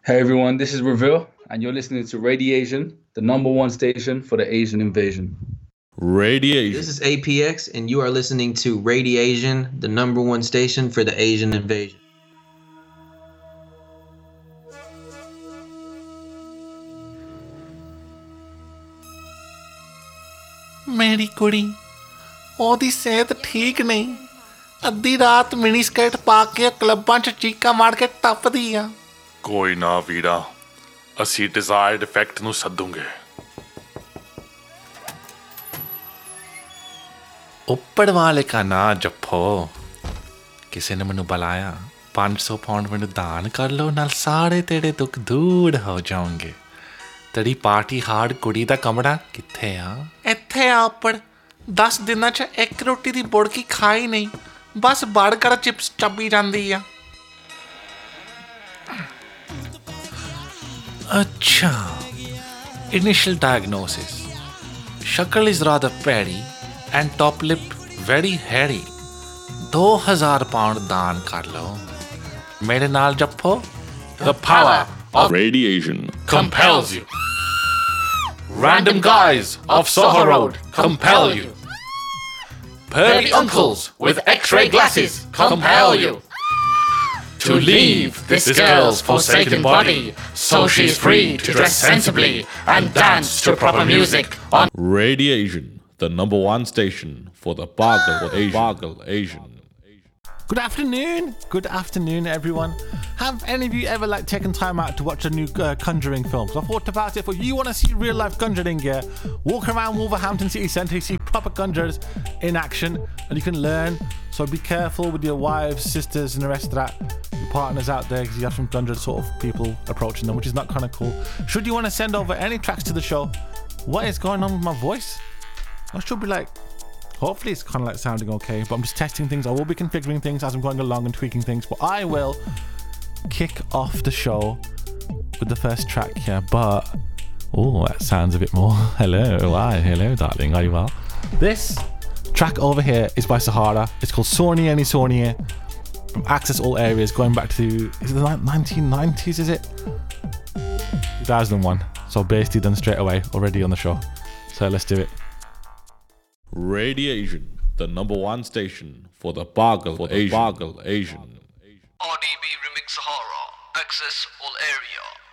Hey everyone, this is Reveal, and you're listening to Radiation, the number one station for the Asian invasion. Radiation. This is APX, and you are listening to Radiation, the number one station for the Asian invasion. ਮੇਰੀ ਕੁੜੀ ਉਹਦੀ ਸਿਹਤ ਠੀਕ ਨਹੀਂ ਅੱਧੀ ਰਾਤ mini skirt ਪਾ ਕੇ ਕਲੱਬਾਂ 'ਚ ਚੀਕਾਂ ਮਾਰ ਕੇ ਟੱਪਦੀ ਆ ਕੋਈ ਨਾ ਵੀਰਾ, ਅਸੀਂ ਡਿਜ਼ਾਇਰਡ ਇਫੈਕਟ ਨੂੰ ਸੱਦੂਗੇ। ਉੱਪਰ ਵਾਲੇ ਕਾ ਨਾਂ ਜਪੋ ਕਿਸੇ ਨੇ ਮੈਨੂੰ ਬੁਲਾਇਆ 500 ਪਾਉਂਡ ਮੈਨੂੰ ਦਾਨ ਕਰ ਲਓ ਨਾਲ ਸਾਰੇ ਤੇਰੇ ਦੁੱਖ ਦੂਰ ਹੋ ਜਾਣਗੇ ਤੇਰੀ ਪਾਰਟੀ ਹਾਰਡ ਕੁੜੀ ਦਾ ਕਮਰਾ ਕਿੱਥੇ ਆ ਇੱਥੇ ਆ ਉੱਪਰ 10 ਦਿਨਾਂ 'ਚ ਇੱਕ ਰੋਟੀ ਦੀ ਬੁੜਕੀ ਖਾਈ ਨਹੀਂ ਬਸ ਬਰਗਰ ਚਿਪਸ ਚੱਬੀ ਜਾਂਦੀ ਆ ਅੱਛਾ initial diagnosis shakal is rather pretty and top lip very hairy 2000 pound ਦਾਨ ਕਰ ਲਓ ਮੇਰੇ ਨਾਲ ਜੱਫੋ the power of Radiation compels you random guys of Soho Road compel you pearly uncles with x-ray glasses compel you to leave this girl's forsaken body so she's free to dress sensibly and dance to proper music on Radiation, the number one station for the Bargle Asian. Good afternoon, everyone. Have any of you ever taken time out to watch a new Conjuring film? So I thought about it. If you want to see real life Conjuring, walk around Wolverhampton City Centre, you see proper conjurers in action, and you can learn. So be careful with your wives, sisters, and the rest of that. Your partners out there, because you have some conjured sort of people approaching them, which is not kind of cool. Should you want to send over any tracks to the show, what is going on with my voice? I should be hopefully it's kind of sounding okay, but I'm just testing things. I will be configuring things as I'm going along and tweaking things, but I will kick off the show with the first track here. But that sounds a bit more hello darling, are you well? This track over here is by Sahara. It's called Sornier Ni Sornier from Access All Areas, going back to, is it the 1990s, is it? 2001. So basically done straight away, already on the show. So let's do it. Radiation, the number one station for the Bargle Asian. RDB Remix Sahara, Access All Area.